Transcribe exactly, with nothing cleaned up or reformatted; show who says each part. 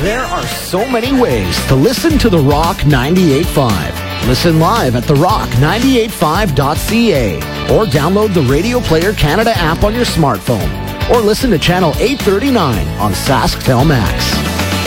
Speaker 1: There are so many ways to listen to The Rock ninety-eight point five. Listen live at the rock ninety-eight five dot c a or download the Radio Player Canada app on your smartphone or listen to Channel eight thirty-nine on SaskTel Max.